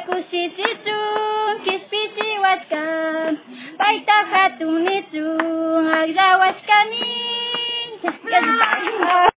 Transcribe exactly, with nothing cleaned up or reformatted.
kusi cicung kispi jiwatkan paita hatun itu agzawas kanin